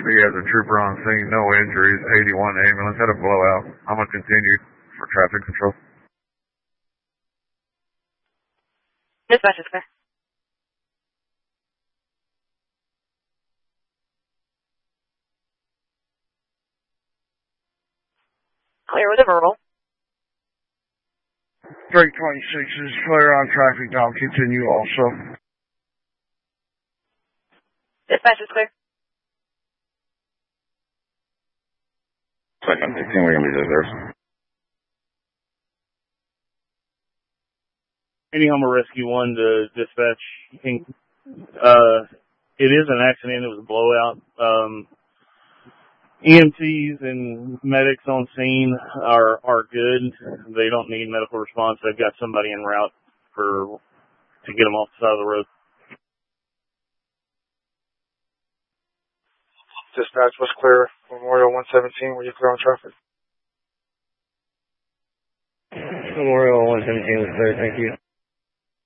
We has a trooper on scene, no injuries, 81 ambulance, had a blowout. I'm going to continue for traffic control. Dispatch is clear. Clear with a verbal. Drake 26 is clear on traffic. I'll continue also. Dispatch is clear. Second 16, we're going to be there. Any Homer Rescue 1 to dispatch. It is an accident. It was a blowout. EMTs and medics on scene are good. They don't need medical response. They've got somebody en route to get them off the side of the road. Dispatch was clear. Memorial 117, were you clear on traffic? Memorial 117 was clear, thank you.